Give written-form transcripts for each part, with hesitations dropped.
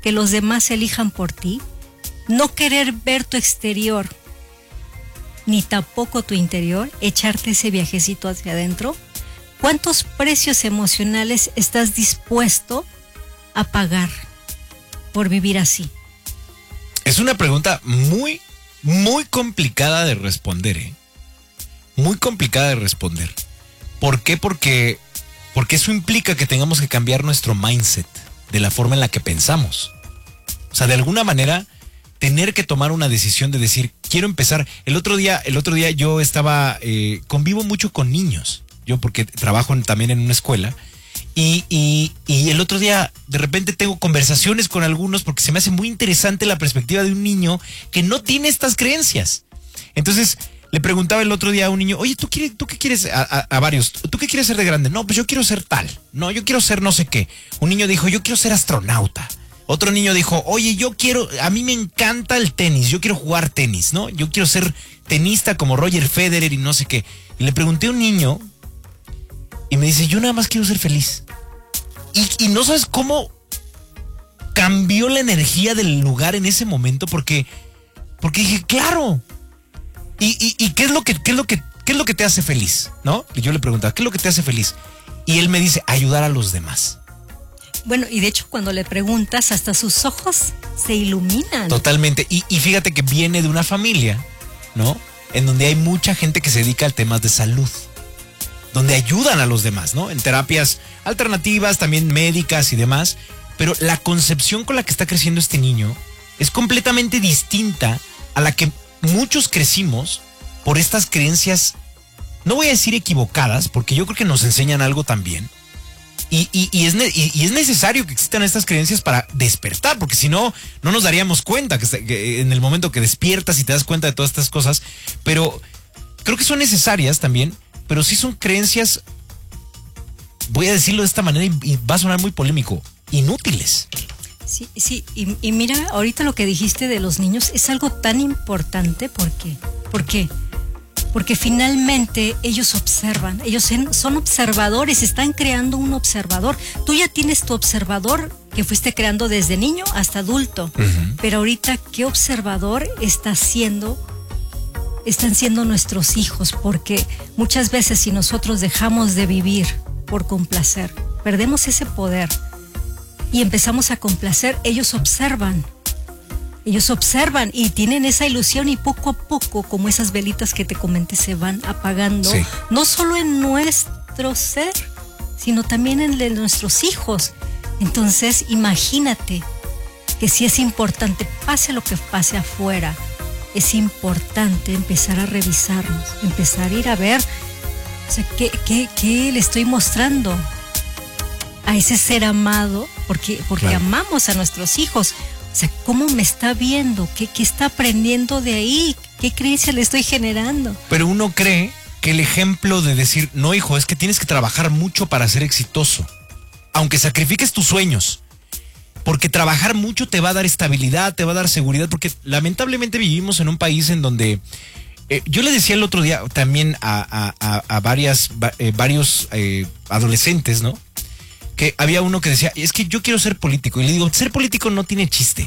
que los demás elijan por ti, no querer ver tu exterior, ni tampoco tu interior, echarte ese viajecito hacia adentro. ¿Cuántos precios emocionales estás dispuesto a pagar por vivir así? Es una pregunta muy, muy complicada de responder, ¿eh? Muy complicada de responder. ¿Por qué? Porque eso implica que tengamos que cambiar nuestro mindset de la forma en la que pensamos. O sea, de alguna manera, tener que tomar una decisión de decir, quiero empezar. El otro día yo estaba, convivo mucho con niños. Yo porque trabajo también en una escuela. Y el otro día de repente tengo conversaciones con algunos porque se me hace muy interesante la perspectiva de un niño que no tiene estas creencias. Entonces le preguntaba el otro día a un niño, oye, ¿tú qué quieres? A varios, ¿tú qué quieres ser de grande? No, pues yo quiero ser tal. No, yo quiero ser no sé qué. Un niño dijo, yo quiero ser astronauta. Otro niño dijo, oye, a mí me encanta el tenis, yo quiero jugar tenis, ¿no? Yo quiero ser tenista como Roger Federer y no sé qué. Y le pregunté a un niño y me dice, yo nada más quiero ser feliz. Y no sabes cómo cambió la energía del lugar en ese momento porque dije, claro. ¿Y qué es lo que te hace feliz? ¿No? Y yo le preguntaba, ¿qué es lo que te hace feliz? Y él me dice, ayudar a los demás. Bueno, y de hecho cuando le preguntas, hasta sus ojos se iluminan. Totalmente. Y fíjate que viene de una familia, ¿no? En donde hay mucha gente que se dedica a temas de salud, donde ayudan a los demás, ¿no? En terapias alternativas, también médicas y demás. Pero la concepción con la que está creciendo este niño es completamente distinta a la que muchos crecimos por estas creencias, no voy a decir equivocadas, porque yo creo que nos enseñan algo también. Y es necesario que existan estas creencias para despertar, porque si no, no nos daríamos cuenta que en el momento que despiertas y te das cuenta de todas estas cosas. Pero creo que son necesarias también, pero sí son creencias, voy a decirlo de esta manera y va a sonar muy polémico, inútiles. Sí, y mira, ahorita lo que dijiste de los niños es algo tan importante. ¿Por qué? Porque finalmente ellos observan, ellos son observadores, están creando un observador. Tú ya tienes tu observador que fuiste creando desde niño hasta adulto, pero ahorita, ¿qué observador están siendo nuestros hijos? Porque muchas veces si nosotros dejamos de vivir por complacer, perdemos ese poder y empezamos a complacer. Ellos observan y tienen esa ilusión y poco a poco, como esas velitas que te comenté, se van apagando, sí. No solo en nuestro ser, sino también en el de nuestros hijos. Entonces, imagínate que sí es importante, pase lo que pase afuera, es importante empezar a revisarnos, empezar a ir a ver, o sea, ¿qué le estoy mostrando a ese ser amado? Porque claro, amamos a nuestros hijos. O sea, ¿cómo me está viendo? ¿Qué está aprendiendo de ahí? ¿Qué creencia le estoy generando? Pero uno cree que el ejemplo de decir, no hijo, es que tienes que trabajar mucho para ser exitoso, aunque sacrifiques tus sueños, porque trabajar mucho te va a dar estabilidad, te va a dar seguridad, porque lamentablemente vivimos en un país en donde, yo le decía el otro día también a varios adolescentes, ¿no? Que había uno que decía, es que yo quiero ser político. Y le digo, ser político no tiene chiste.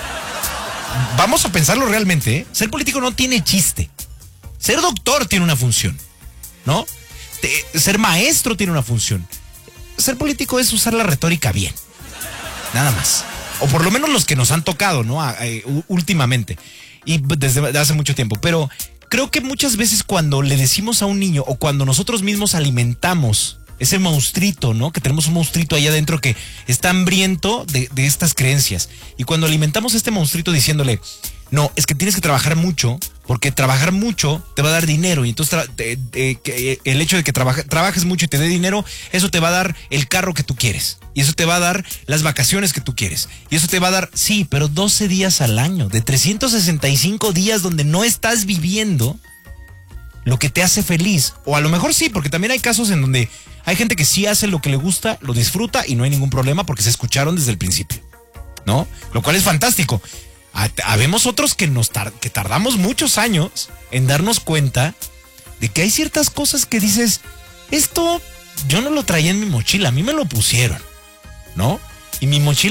Vamos a pensarlo realmente, ¿eh? Ser político no tiene chiste. Ser doctor tiene una función, ¿no? Ser maestro tiene una función. Ser político es usar la retórica bien. Nada más. O por lo menos los que nos han tocado, ¿no? Últimamente. Y desde hace mucho tiempo. Pero creo que muchas veces cuando le decimos a un niño o cuando nosotros mismos alimentamos ese monstruito, ¿no? Que tenemos un monstruito ahí adentro que está hambriento de estas creencias. Y cuando alimentamos a este monstruito diciéndole, no, es que tienes que trabajar mucho, porque trabajar mucho te va a dar dinero. Y entonces el hecho de que trabajes mucho y te dé dinero, eso te va a dar el carro que tú quieres. Y eso te va a dar las vacaciones que tú quieres. Y eso te va a dar, sí, pero 12 días al año, de 365 días donde no estás viviendo lo que te hace feliz. O a lo mejor sí, porque también hay casos en donde hay gente que sí hace lo que le gusta, lo disfruta y no hay ningún problema porque se escucharon desde el principio, ¿no? Lo cual es fantástico. Habemos otros que tardamos muchos años en darnos cuenta de que hay ciertas cosas que dices, esto yo no lo traía en mi mochila, a mí me lo pusieron, ¿no? Y mi mochila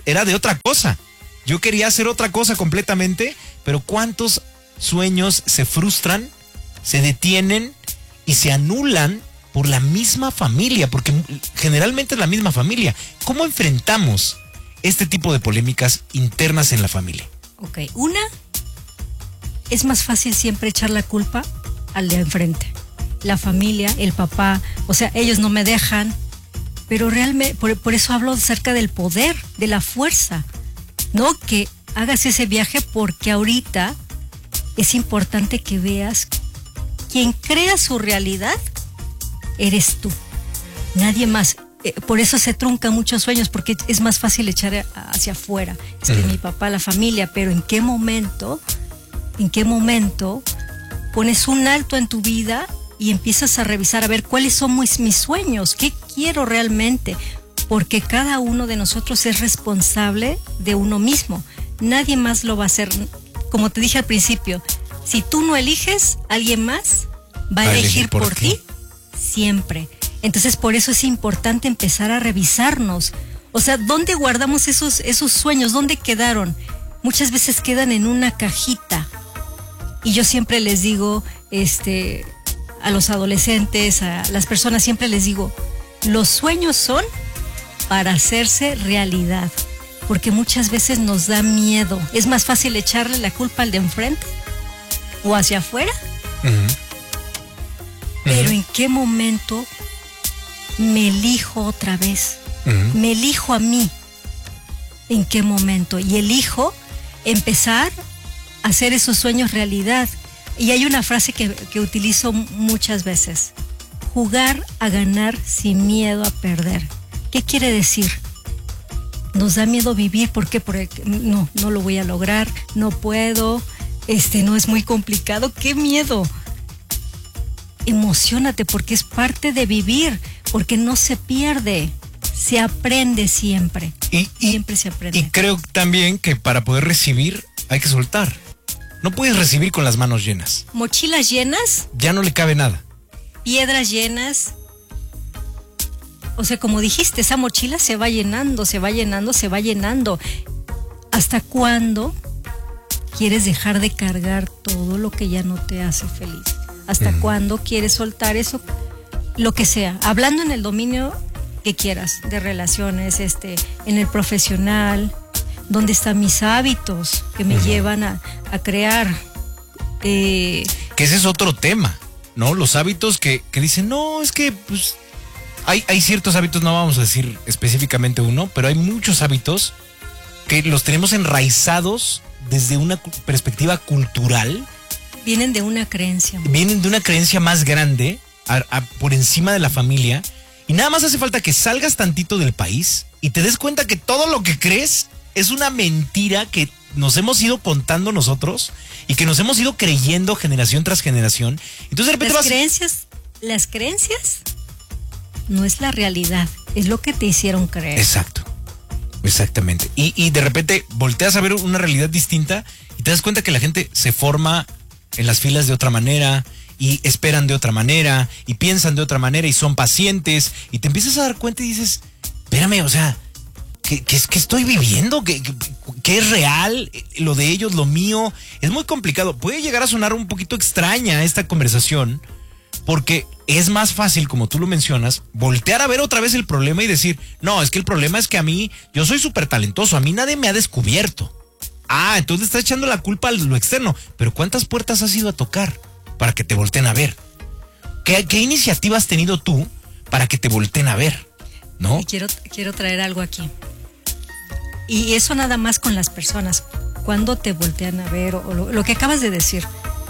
era de otra cosa. Yo quería hacer otra cosa completamente, pero ¿cuántos sueños se frustran, se detienen y se anulan por la misma familia? Porque generalmente es la misma familia. ¿Cómo enfrentamos este tipo de polémicas internas en la familia? Ok, una, es más fácil siempre echar la culpa al de enfrente. La familia, el papá, o sea, ellos no me dejan, pero realmente, por eso hablo acerca del poder, de la fuerza, ¿no? Que hagas ese viaje porque ahorita es importante que veas quien crea su realidad eres tú, nadie más. Por eso se truncan muchos sueños, porque es más fácil echar hacia afuera. Es que mi papá, la familia, pero ¿en qué momento pones un alto en tu vida y empiezas a revisar a ver cuáles son mis sueños? ¿Qué quiero realmente? Porque cada uno de nosotros es responsable de uno mismo. Nadie más lo va a hacer. Como te dije al principio, si tú no eliges, alguien más va a elegir por ti siempre. Entonces, por eso es importante empezar a revisarnos. O sea, ¿dónde guardamos esos sueños? ¿Dónde quedaron? Muchas veces quedan en una cajita. Y yo siempre les digo, a los adolescentes, a las personas, siempre les digo, los sueños son para hacerse realidad. Porque muchas veces nos da miedo. Es más fácil echarle la culpa al de enfrente o hacia afuera. Pero ¿en qué momento me elijo otra vez? Me elijo a mí. ¿En qué momento? Y elijo empezar a hacer esos sueños realidad. Y hay una frase que utilizo muchas veces: jugar a ganar sin miedo a perder. ¿Qué quiere decir? Nos da miedo vivir. ¿Por qué? Porque no lo voy a lograr, no puedo, no, es muy complicado. ¡Qué miedo! Emociónate, porque es parte de vivir, porque no se pierde, se aprende siempre. Siempre se aprende. Y creo también que para poder recibir hay que soltar. No puedes recibir con las manos llenas. Mochilas llenas. Ya no le cabe nada. Piedras llenas. O sea, como dijiste, esa mochila se va llenando, se va llenando, se va llenando. ¿Hasta cuándo quieres dejar de cargar todo lo que ya no te hace feliz? ¿Hasta cuándo quieres soltar eso? Lo que sea. Hablando en el dominio que quieras, de relaciones, en el profesional. ¿Dónde están mis hábitos que me llevan a crear? Que ese es otro tema, ¿no? Los hábitos que dicen, no, es que pues hay ciertos hábitos, no vamos a decir específicamente uno, pero hay muchos hábitos que los tenemos enraizados desde una perspectiva cultural. Vienen de una creencia. Vienen de una creencia más grande, por encima de la familia. Y nada más hace falta que salgas tantito del país y te des cuenta que todo lo que crees es una mentira que nos hemos ido contando nosotros y que nos hemos ido creyendo generación tras generación. Entonces de repente las creencias no es la realidad, es lo que te hicieron creer. Exacto, exactamente. Y de repente volteas a ver una realidad distinta y te das cuenta que la gente se forma en las filas de otra manera y esperan de otra manera y piensan de otra manera y son pacientes y te empiezas a dar cuenta y dices, espérame, o sea, ¿qué estoy viviendo? ¿Qué es real? Lo de ellos, lo mío. Es muy complicado. Puede llegar a sonar un poquito extraña esta conversación porque es más fácil, como tú lo mencionas, voltear a ver otra vez el problema y decir, no, es que el problema es que a mí, yo soy súper talentoso, a mí nadie me ha descubierto. Ah, entonces le estás echando la culpa a lo externo. Pero ¿cuántas puertas has ido a tocar para que te volteen a ver? ¿Qué iniciativa has tenido tú para que te volteen a ver? ¿No? Y quiero traer algo aquí. Y eso nada más con las personas. Cuando te voltean a ver, o lo que acabas de decir.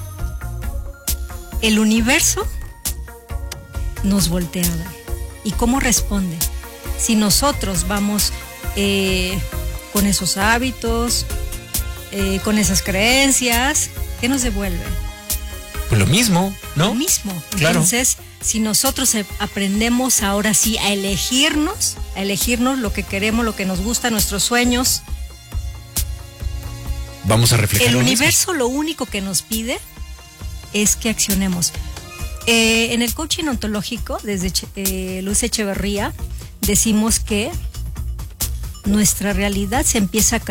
El universo nos voltea a ver. ¿Y cómo responde? Si nosotros vamos con esos hábitos, con esas creencias, ¿qué nos devuelve? Pues lo mismo, ¿no? Lo mismo. Claro. Entonces, si nosotros aprendemos ahora sí a elegirnos lo que queremos, lo que nos gusta, nuestros sueños. Vamos a reflejar. El universo lo único que nos pide es que accionemos. En el coaching ontológico, desde Luz Echeverría, decimos que nuestra realidad se empieza a